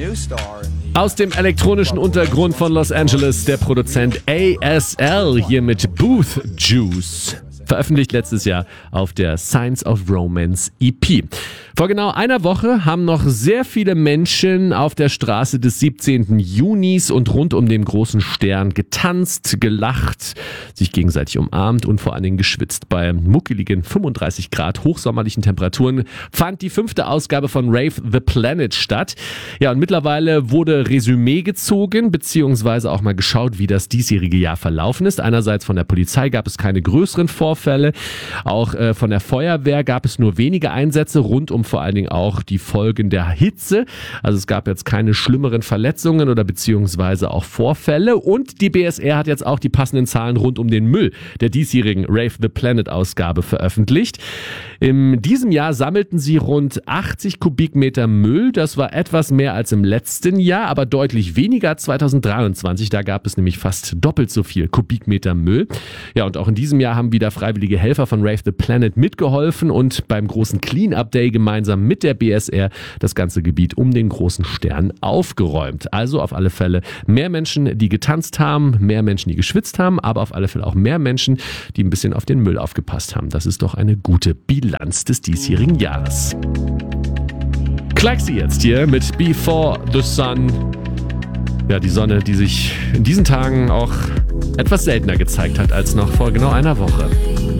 Aus dem elektronischen Untergrund von Los Angeles, der Produzent ASL hier mit Booth Juice. Veröffentlicht letztes Jahr auf der Signs of Romance EP. Vor genau einer Woche haben noch sehr viele Menschen auf der Straße des 17. Junis und rund um den großen Stern getanzt, gelacht, sich gegenseitig umarmt und vor allen Dingen geschwitzt. Bei muckeligen 35 Grad hochsommerlichen Temperaturen fand die 5. Ausgabe von Rave the Planet statt. Ja, und mittlerweile wurde Resümee gezogen, beziehungsweise auch mal geschaut, wie das diesjährige Jahr verlaufen ist. Einerseits von der Polizei gab es keine größeren Vorfälle, auch von der Feuerwehr gab es nur wenige Einsätze rund um vor allen Dingen auch die Folgen der Hitze. Also es gab jetzt keine schlimmeren Verletzungen oder beziehungsweise auch Vorfälle. Und die BSR hat jetzt auch die passenden Zahlen rund um den Müll der diesjährigen Rave the Planet Ausgabe veröffentlicht. In diesem Jahr sammelten sie rund 80 Kubikmeter Müll. Das war etwas mehr als im letzten Jahr, aber deutlich weniger 2023. Da gab es nämlich fast doppelt so viel Kubikmeter Müll. Ja, und auch in diesem Jahr haben wieder freiwillige Helfer von Rave the Planet mitgeholfen und beim großen Clean-Up Day gemeinsam mit der BSR das ganze Gebiet um den großen Stern aufgeräumt. Also auf alle Fälle mehr Menschen, die getanzt haben, mehr Menschen, die geschwitzt haben, aber auf alle Fälle auch mehr Menschen, die ein bisschen auf den Müll aufgepasst haben. Das ist doch eine gute Bilanz des diesjährigen Jahres. Klaxi jetzt hier mit Before the Sun. Ja, die Sonne, die sich in diesen Tagen auch etwas seltener gezeigt hat als noch vor genau einer Woche.